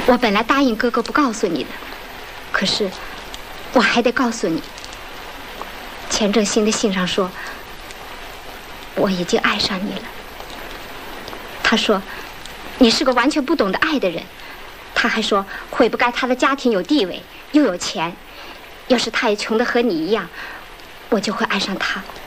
我本来答应哥哥不告诉你的，可是我还得告诉你。钱正新的信上说，我已经爱上你了。他说，你是个完全不懂得爱的人。他还说，悔不该他的家庭有地位又有钱，要是他也穷得和你一样，我就会爱上他。